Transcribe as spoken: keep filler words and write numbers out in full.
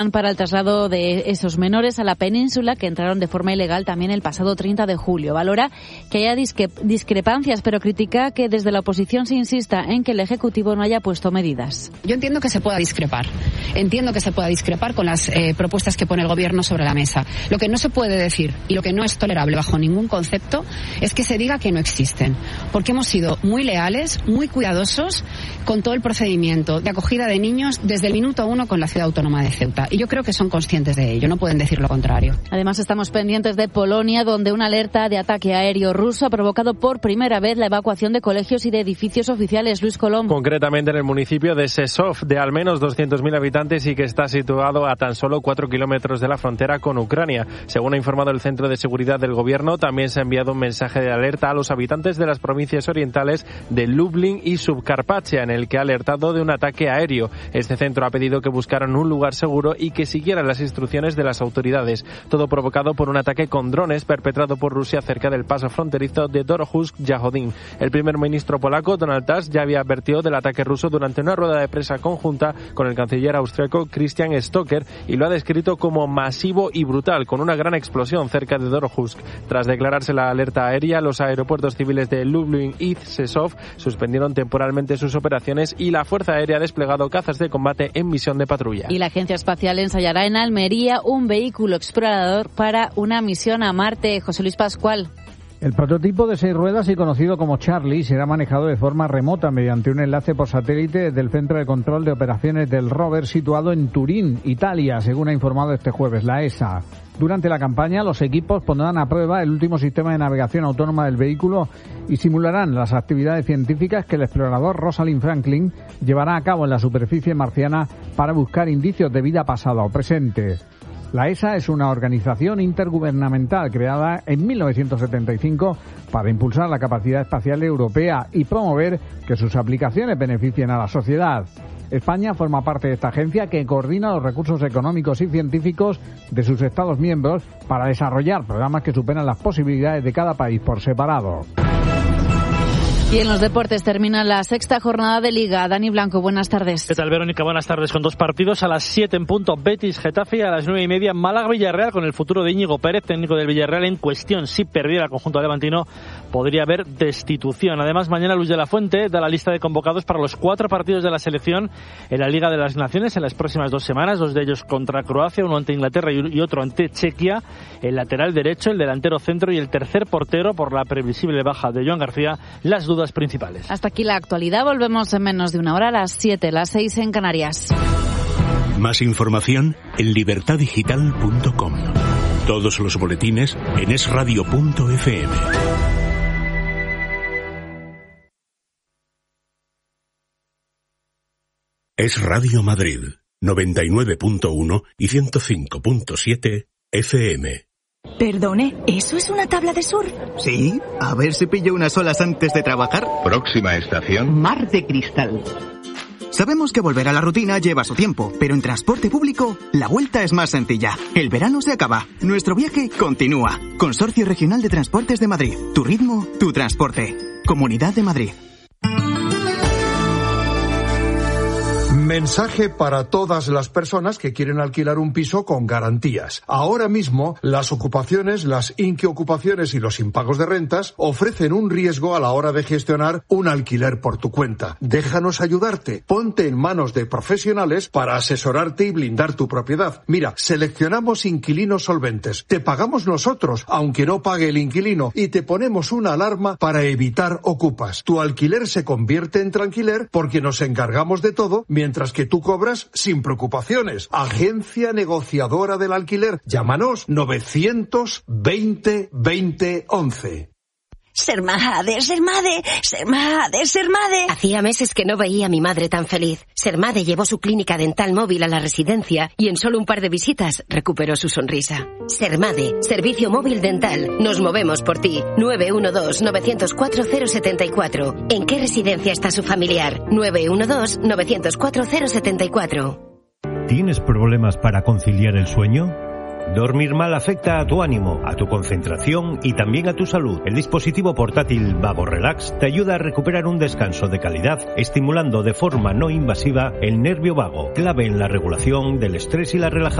para el traslado de esos menores a la península que entraron de forma ilegal también el pasado treinta de julio. Valora que haya disque, discrepancias, pero critica que desde la oposición se insista en que el Ejecutivo no haya puesto medidas. Yo entiendo que se pueda discrepar. Entiendo que se pueda discrepar con las eh, propuestas que pone el Gobierno sobre la mesa. Lo que no se puede decir y lo que no es tolerable bajo ningún concepto es que se diga que no existen. Porque hemos sido muy leales, muy cuidadosos con todo el procedimiento de acogida de niños desde el minuto uno con la Ciudad Autónoma de Ceuta. Y yo creo que son conscientes de ello, no pueden decir lo contrario. Además, estamos pendientes de Polonia, donde una alerta de ataque aéreo ruso ha provocado por primera vez la evacuación de colegios y de edificios oficiales. Luis Colom. Concretamente en el municipio de Sesov, de al menos doscientos mil habitantes y que está situado a tan solo cuatro kilómetros de la frontera con Ucrania. Según ha informado el Centro de Seguridad del Gobierno, también se ha enviado un mensaje de alerta a los habitantes de las provincias orientales de Lublin y Subcarpatia, en el que ha alertado de un ataque aéreo. Este centro ha pedido que buscaran un lugar seguro y que siguieran las instrucciones de las autoridades. Todo provocado por un ataque con drones perpetrado por Rusia cerca del paso fronterizo de Dorohusk-Yahodin. El primer ministro polaco, Donald Tusk, ya había advertido del ataque ruso durante una rueda de prensa conjunta con el canciller austriaco Christian Stocker y lo ha descrito como masivo y brutal, con una gran explosión cerca de Dorohusk. Tras declararse la alerta aérea, los aeropuertos civiles de Lublin y Sesov suspendieron temporalmente sus operaciones y la Fuerza Aérea ha desplegado cazas de combate en misión de patrulla. Y la Agencia Espacial ensayará en Almería un vehículo explorador para una misión a Marte. José Luis Pascual. El prototipo de seis ruedas y conocido como Charlie será manejado de forma remota mediante un enlace por satélite del Centro de Control de Operaciones del rover situado en Turín, Italia, según ha informado este jueves la E S A. Durante la campaña, los equipos pondrán a prueba el último sistema de navegación autónoma del vehículo y simularán las actividades científicas que el explorador Rosalind Franklin llevará a cabo en la superficie marciana para buscar indicios de vida pasada o presente. La E S A es una organización intergubernamental creada en mil novecientos setenta y cinco para impulsar la capacidad espacial europea y promover que sus aplicaciones beneficien a la sociedad. España forma parte de esta agencia que coordina los recursos económicos y científicos de sus Estados miembros para desarrollar programas que superan las posibilidades de cada país por separado. Y en los deportes termina la sexta jornada de Liga. Dani Blanco, buenas tardes. ¿Qué tal, Verónica? Buenas tardes. Con dos partidos a las siete en punto, Betis, Getafe, y a las nueve y media, Málaga-Villarreal, con el futuro de Íñigo Pérez, técnico del Villarreal, en cuestión. Si perdiera el conjunto levantino, podría haber destitución. Además, mañana Luis de la Fuente da la lista de convocados para los cuatro partidos de la selección en la Liga de las Naciones en las próximas dos semanas, dos de ellos contra Croacia, uno ante Inglaterra y otro ante Chequia. El lateral derecho, el delantero centro y el tercer portero, por la previsible baja de Joan García, las dudas principales. Hasta aquí la actualidad. Volvemos en menos de una hora, a las siete, las seis en Canarias. Más información en libertad digital punto com. Todos los boletines en es radio punto efe eme. Es Radio Madrid, noventa y nueve punto uno y ciento cinco punto siete efe eme. Perdone, ¿eso es una tabla de surf? Sí, a ver si pillo unas olas antes de trabajar. Próxima estación, Mar de Cristal. Sabemos que volver a la rutina lleva su tiempo, pero en transporte público la vuelta es más sencilla. El verano se acaba, nuestro viaje continúa. Consorcio Regional de Transportes de Madrid. Tu ritmo, tu transporte. Comunidad de Madrid. Mensaje para todas las personas que quieren alquilar un piso con garantías. Ahora mismo, las ocupaciones, las inquiocupaciones y los impagos de rentas ofrecen un riesgo a la hora de gestionar un alquiler por tu cuenta. Déjanos ayudarte. Ponte en manos de profesionales para asesorarte y blindar tu propiedad. Mira, seleccionamos inquilinos solventes. Te pagamos nosotros, aunque no pague el inquilino, y te ponemos una alarma para evitar ocupas. Tu alquiler se convierte en tranquiler porque nos encargamos de todo, mientras que tú cobras sin preocupaciones. Agencia negociadora del alquiler. Llámanos novecientos veinte veinte once. Sermade, Sermade, Sermade, Sermade. Hacía meses que no veía a mi madre tan feliz. Sermade llevó su clínica dental móvil a la residencia y en solo un par de visitas recuperó su sonrisa. Sermade, servicio móvil dental. Nos movemos por ti. nueve uno dos, nueve cero cuatro, cero siete cuatro. ¿En qué residencia está su familiar? nueve uno dos, nueve cero cuatro, cero siete cuatro. ¿Tienes problemas para conciliar el sueño? Dormir mal afecta a tu ánimo, a tu concentración y también a tu salud. El dispositivo portátil Vago Relax te ayuda a recuperar un descanso de calidad, estimulando de forma no invasiva el nervio vago, clave en la regulación del estrés y la relajación.